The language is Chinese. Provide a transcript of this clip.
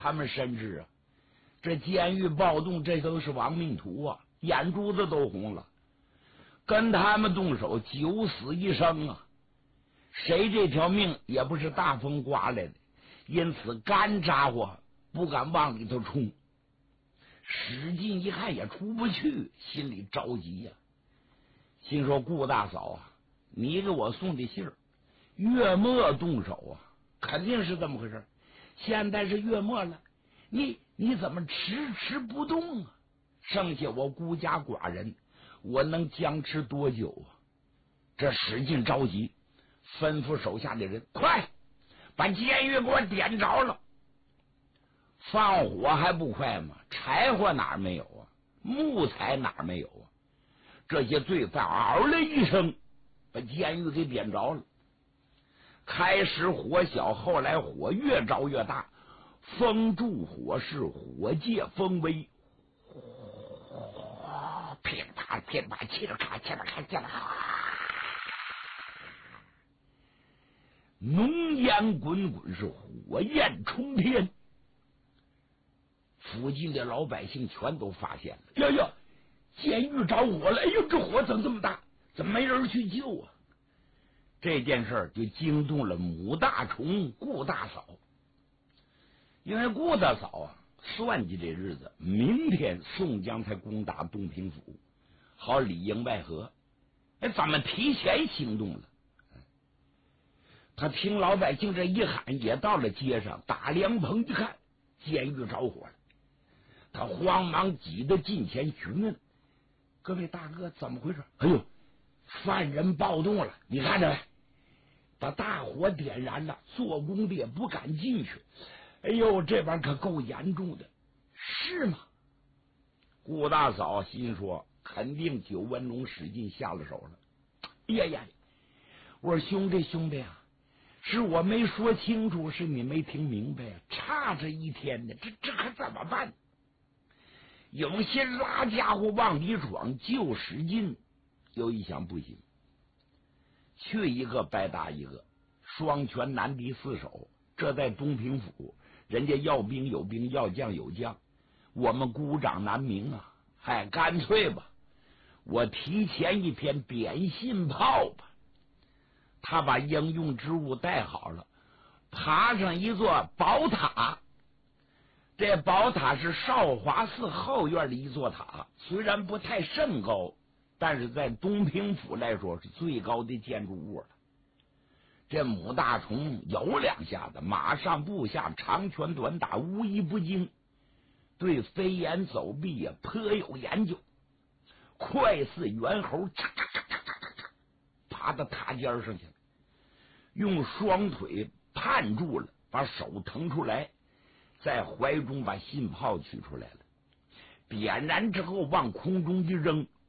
他们深知啊，这监狱暴动这都是亡命徒啊，眼珠子都红了，跟他们动手九死一生啊，谁这条命也不是大风刮来的，因此干家伙不敢往里头冲。使劲一看也出不去，心里着急呀、心说顾大嫂啊，你给我送的信儿，月末动手啊，肯定是这么回事。现在是月末了，你怎么迟不动啊？剩下我孤家寡人，我能僵持多久啊？这使劲着急，吩咐手下的人快把监狱给我点着了。放火还不快吗？柴火哪儿没有啊？木材哪儿没有啊？这些罪犯嗷了一声，把监狱给点着了。开始火小，后来火越着越大，风助火势，火借风威，噼里啪啦，噼里啪啦，嘁哩咔，嘁哩咔，嘁哩咔，浓烟滚滚，是火焰冲天。附近的老百姓全都发现了，呀，监狱着火了！哎呦，这火怎么这么大？怎么没人去救啊？这件事就惊动了母大虫顾大嫂，因为顾大嫂啊算计这日子，明天宋江才攻打东平府，好里应外合。哎，咱们提前行动了。他听老百姓这一喊，也到了街上，打凉棚一看，监狱着火了。他慌忙挤得近前询问：“各位大哥，怎么回事？”哎呦，犯人暴动了，你看着没？把大火点燃了，做工的也不敢进去。哎呦，这玩意儿可够严重的，是吗？顾大嫂心说，肯定九纹龙使劲下了手了。哎呀，我说兄弟啊，是我没说清楚，是你没听明白啊，差这一天呢，这可怎么办？有些拉家伙往里闯，就使劲。又一想，不行，去一个白打一个，双拳难敌四手。这在东平府，人家要兵有兵，要将有将，我们孤掌难鸣啊！嗨，干脆吧，我提前一天点信炮吧。他把应用之物带好了，爬上一座宝塔。这宝塔是少华寺后院的一座塔，虽然不太甚高，但是在东平府来说是最高的建筑物了。这母大虫有两下子，马上步下，长拳短打，无一不精，对飞檐走壁也颇有研究，快似猿猴，爬到塔尖上去了，用双腿攀住了，把手腾出来，在怀中把信炮取出来了，点燃之后往空中一扔，